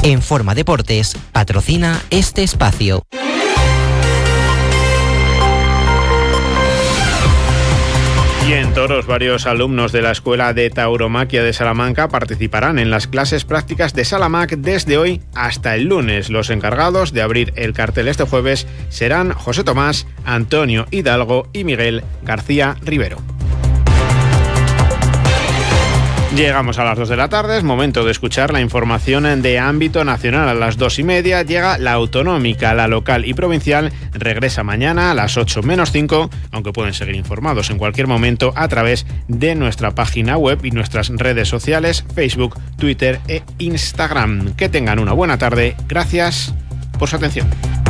Enforma Deportes patrocina este espacio. Y en toros, varios alumnos de la Escuela de Tauromaquia de Salamanca participarán en las clases prácticas de Salamac desde hoy hasta el lunes. Los encargados de abrir el cartel este jueves serán José Tomás, Antonio Hidalgo y Miguel García Rivero. Llegamos a las 2 de la tarde, es momento de escuchar la información de ámbito nacional. A las 2:30 llega la autonómica, la local y provincial regresa mañana a las 8 menos 5, aunque pueden seguir informados en cualquier momento a través de nuestra página web y nuestras redes sociales, Facebook, Twitter e Instagram. Que tengan una buena tarde, gracias por su atención.